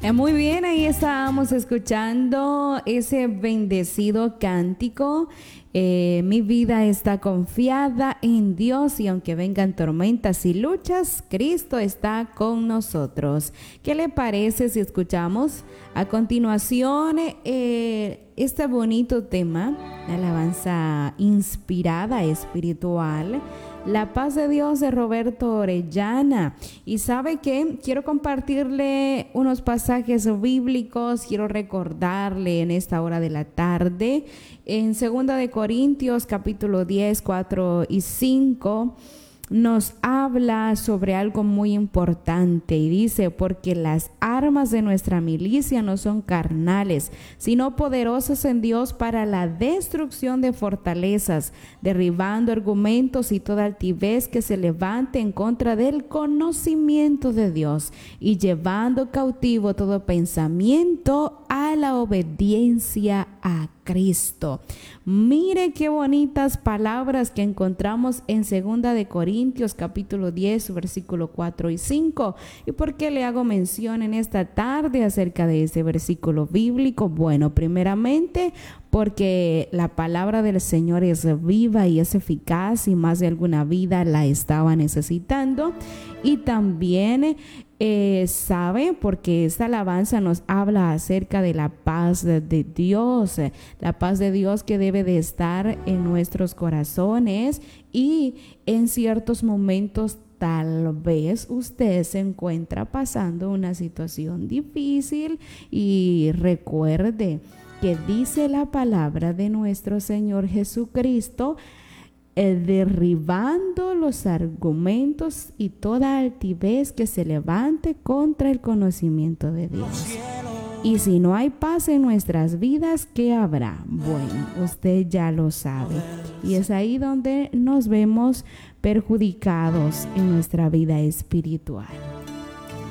Muy bien, ahí estábamos escuchando ese bendecido cántico. Mi vida está confiada en Dios y aunque vengan tormentas y luchas, Cristo está con nosotros. ¿Qué le parece si escuchamos a continuación este bonito tema, la alabanza inspirada espiritual? La paz de Dios de Roberto Orellana. Y sabe que quiero compartirle unos pasajes bíblicos, quiero recordarle en esta hora de la tarde, en 2 de Corintios capítulo 10, 4 y 5, nos habla sobre algo muy importante y dice: porque las armas de nuestra milicia no son carnales, sino poderosas en Dios para la destrucción de fortalezas, derribando argumentos y toda altivez que se levante en contra del conocimiento de Dios, y llevando cautivo todo pensamiento a la obediencia a Cristo. Mire qué bonitas palabras que encontramos en 2 de Corintios capítulo 10 versículo 4 y 5. ¿Y por qué le hago mención en esta tarde acerca de ese versículo bíblico? Bueno, primeramente porque la palabra del Señor es viva y es eficaz y más de alguna vida la estaba necesitando. Y también sabe, porque esta alabanza nos habla acerca de la paz de Dios, la paz de Dios que debe de estar en nuestros corazones. Y en ciertos momentos tal vez usted se encuentra pasando una situación difícil, y recuerde que dice la palabra de nuestro Señor Jesucristo: derribando los argumentos y toda altivez que se levante contra el conocimiento de Dios. Y si no hay paz en nuestras vidas, ¿qué habrá? Bueno, usted ya lo sabe. Y es ahí donde nos vemos perjudicados en nuestra vida espiritual.